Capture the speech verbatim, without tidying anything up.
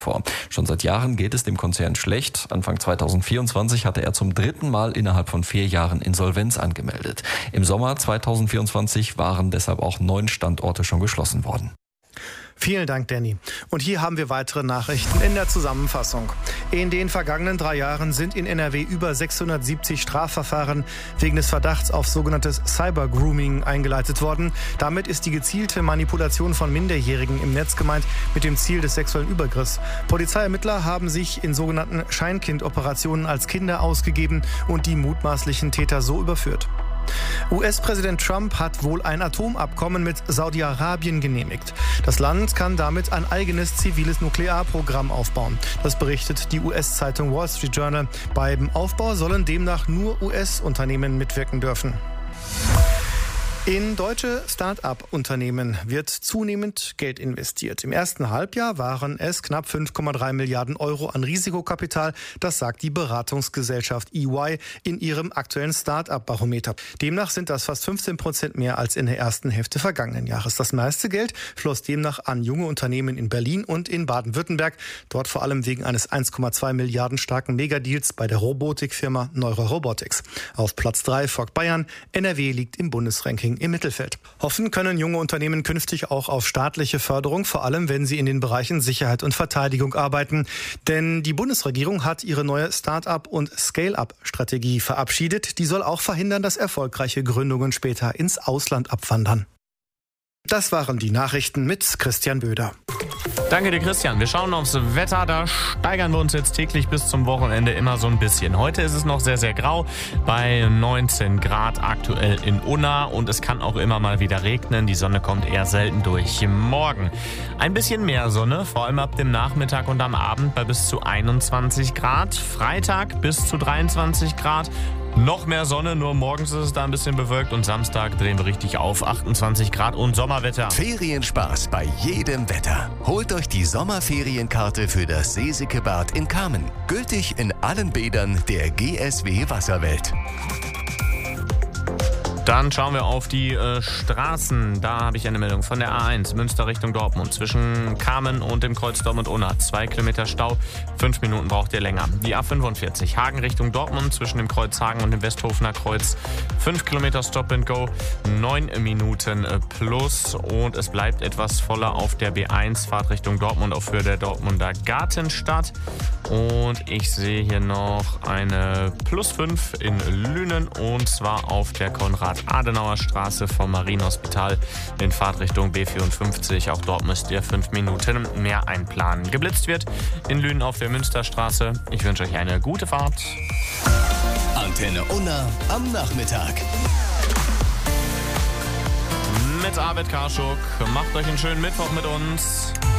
vor. Schon seit Jahren geht es dem Konzern schlecht. Anfang zweitausendvierundzwanzig hatte er zum dritten Mal innerhalb von vier Jahren Insolvenz angemeldet. Im Sommer zweitausendvierundzwanzig waren deshalb auch neun Standorte schon geschlossen worden. Vielen Dank, Danny. Und hier haben wir weitere Nachrichten in der Zusammenfassung. In den vergangenen drei Jahren sind in N R W über sechshundertsiebzig Strafverfahren wegen des Verdachts auf sogenanntes Cyber-Grooming eingeleitet worden. Damit ist die gezielte Manipulation von Minderjährigen im Netz gemeint mit dem Ziel des sexuellen Übergriffs. Polizeiermittler haben sich in sogenannten Scheinkind-Operationen als Kinder ausgegeben und die mutmaßlichen Täter so überführt. U S-Präsident Trump hat wohl ein Atomabkommen mit Saudi-Arabien genehmigt. Das Land kann damit ein eigenes ziviles Nuklearprogramm aufbauen. Das berichtet die U S-Zeitung Wall Street Journal. Beim Aufbau sollen demnach nur U S-Unternehmen mitwirken dürfen. In deutsche Start-up-Unternehmen wird zunehmend Geld investiert. Im ersten Halbjahr waren es knapp fünf Komma drei Milliarden Euro an Risikokapital. Das sagt die Beratungsgesellschaft E Y in ihrem aktuellen Start-up-Barometer. Demnach sind das fast fünfzehn Prozent mehr als in der ersten Hälfte vergangenen Jahres. Das meiste Geld floss demnach an junge Unternehmen in Berlin und in Baden-Württemberg. Dort vor allem wegen eines eins Komma zwei Milliarden starken Megadeals bei der Robotikfirma Neuro Robotics. Auf Platz drei folgt Bayern. N R W liegt im Bundesranking im Mittelfeld. Hoffen können junge Unternehmen künftig auch auf staatliche Förderung, vor allem wenn sie in den Bereichen Sicherheit und Verteidigung arbeiten. Denn die Bundesregierung hat ihre neue Start-up- und Scale-up-Strategie verabschiedet. Die soll auch verhindern, dass erfolgreiche Gründungen später ins Ausland abwandern. Das waren die Nachrichten mit Christian Böder. Danke dir, Christian. Wir schauen aufs Wetter. Da steigern wir uns jetzt täglich bis zum Wochenende immer so ein bisschen. Heute ist es noch sehr, sehr grau bei neunzehn Grad aktuell in Unna und es kann auch immer mal wieder regnen. Die Sonne kommt eher selten durch. Morgen ein bisschen mehr Sonne, vor allem ab dem Nachmittag und am Abend bei bis zu einundzwanzig Grad. Freitag bis zu dreiundzwanzig Grad. Noch mehr Sonne, nur morgens ist es da ein bisschen bewölkt und Samstag drehen wir richtig auf, achtundzwanzig Grad und Sommerwetter. Ferienspaß bei jedem Wetter. Holt euch die Sommerferienkarte für das Seesikebad in Kamen. Gültig in allen Bädern der G S W Wasserwelt. Dann schauen wir auf die äh, Straßen. Da habe ich eine Meldung von der A eins, Münster Richtung Dortmund. Zwischen Kamen und dem Kreuz Dortmund-Unna. Zwei Kilometer Stau, fünf Minuten braucht ihr länger. Die A fünfundvierzig, Hagen Richtung Dortmund. Zwischen dem Kreuz Hagen und dem Westhofener Kreuz. Fünf Kilometer Stop and Go, neun Minuten plus. Und es bleibt etwas voller auf der B eins, Fahrt Richtung Dortmund auf Höhe der Dortmunder Gartenstadt. Und ich sehe hier noch eine Plus fünf in Lünen und zwar auf der Konrad-Adenauer-Straße vom Marienhospital in Fahrtrichtung B vierundfünfzig. Auch dort müsst ihr fünf Minuten mehr einplanen. Geblitzt wird in Lünen auf der Münsterstraße. Ich wünsche euch eine gute Fahrt. Antenne Unna am Nachmittag. Mit Arvid Karschuk. Macht euch einen schönen Mittwoch mit uns.